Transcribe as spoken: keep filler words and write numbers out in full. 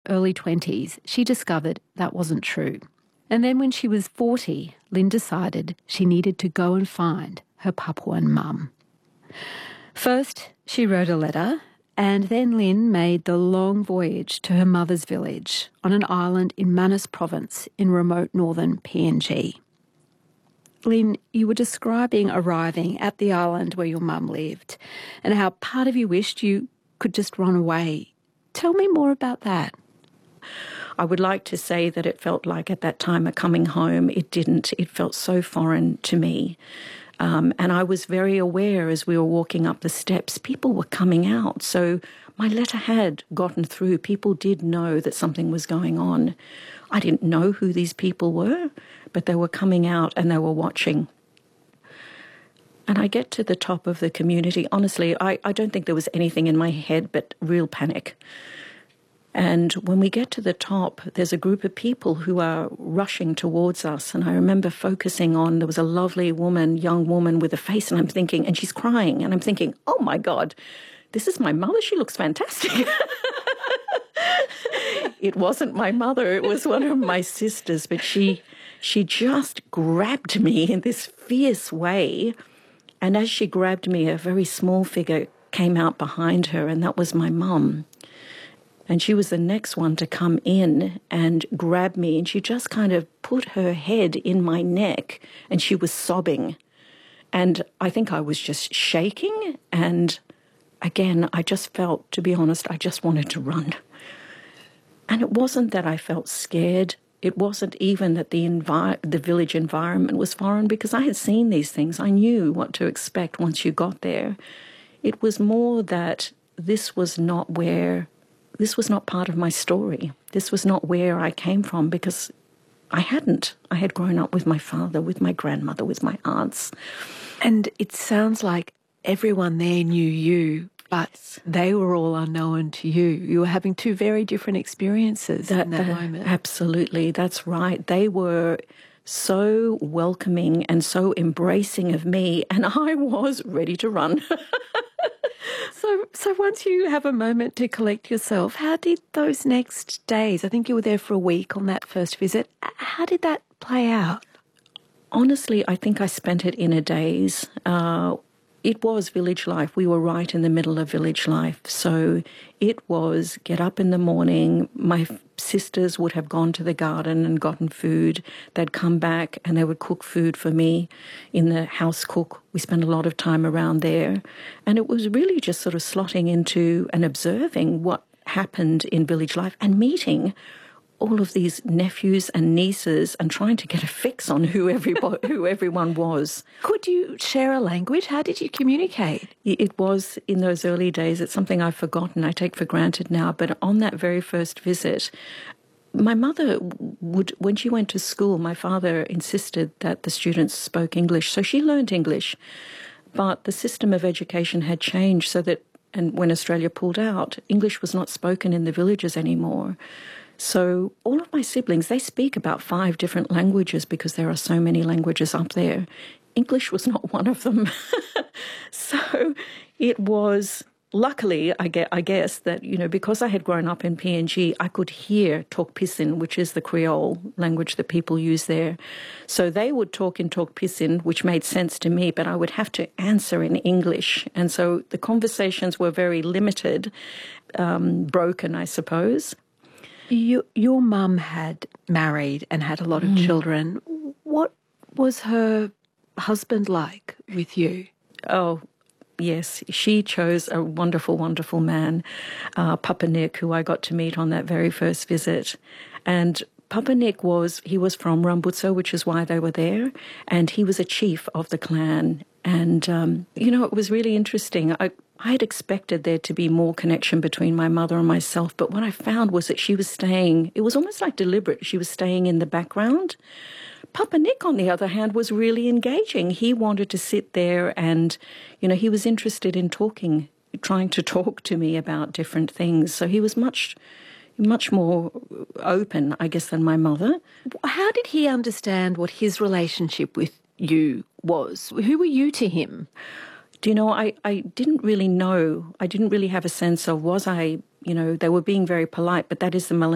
early twenties, she discovered that wasn't true. And then when she was forty, Lynn decided she needed to go and find her Papuan mum. First, she wrote a letter, and then Lynn made the long voyage to her mother's village on an island in Manus Province in remote northern P N G. Lynn, you were describing arriving at the island where your mum lived and how part of you wished you could just run away. Tell me more about that. I would like to say that it felt like at that time a coming home. It didn't. It felt so foreign to me. Um, and I was very aware as we were walking up the steps, people were coming out. So my letter had gotten through. People did know that something was going on. I didn't know who these people were, but they were coming out and they were watching. And I get to the top of the community. Honestly, I, I don't think there was anything in my head but real panic. And when we get to the top, there's a group of people who are rushing towards us. And I remember focusing on, there was a lovely woman, young woman with a face, and I'm thinking, and she's crying. And I'm thinking, oh my God, this is my mother. She looks fantastic. It wasn't my mother. It was one of my sisters. But she, she just grabbed me in this fierce way. And as she grabbed me, a very small figure came out behind her, and that was my mum. And she was the next one to come in and grab me. And she just kind of put her head in my neck and she was sobbing. And I think I was just shaking. And again, I just felt, to be honest, I just wanted to run. And it wasn't that I felt scared. It wasn't even that the envi- the village environment was foreign, because I had seen these things. I knew what to expect once you got there. It was more that this was not where... This was not part of my story. This was not where I came from, because I hadn't. I had grown up with my father, with my grandmother, with my aunts. And it sounds like everyone there knew you, but they were all unknown to you. You were having two very different experiences that, in that uh, moment. Absolutely, that's right. They were so welcoming and so embracing of me, and I was ready to run. So so once you have a moment to collect yourself, how did those next days, I think you were there for a week on that first visit, how did that play out? Honestly, I think I spent it in a daze. Uh, it was village life. We were right in the middle of village life. So it was get up in the morning. My sisters would have gone to the garden and gotten food. They'd come back and they would cook food for me in the house cook. We spent a lot of time around there. And it was really just sort of slotting into and observing what happened in village life and meeting all of these nephews and nieces and trying to get a fix on who everybody, who everyone was. Could you share a language? How did you communicate? It was in those early days. It's something I've forgotten. I take for granted now. But on that very first visit, my mother would, when she went to school, my father insisted that the students spoke English. So she learned English. But the system of education had changed so that, and when Australia pulled out, English was not spoken in the villages anymore. So all of my siblings, they speak about five different languages because there are so many languages up there. English was not one of them. So it was, luckily, I guess, that, you know, because I had grown up in P N G, I could hear Tok Pisin, which is the Creole language that people use there. So they would talk in Tok Pisin, which made sense to me, but I would have to answer in English. And so the conversations were very limited, um, broken, I suppose. You, your mum had married and had a lot of mm. children. What was her husband like with you? Oh, yes. She chose a wonderful, wonderful man, uh, Papa Nick, who I got to meet on that very first visit. And Papa Nick was, he was from Rambutsa, which is why they were there, and he was a chief of the clan. And, um, you know, it was really interesting. I, I had expected there to be more connection between my mother and myself, but what I found was that she was staying, it was almost like deliberate, she was staying in the background. Papa Nick, on the other hand, was really engaging. He wanted to sit there and, you know, he was interested in talking, trying to talk to me about different things. So he was much, much more open, I guess, than my mother. How did he understand what his relationship with you was? Who were you to him? Do you know, I, I didn't really know. I didn't really have a sense of, was I, you know, they were being very polite, but that is the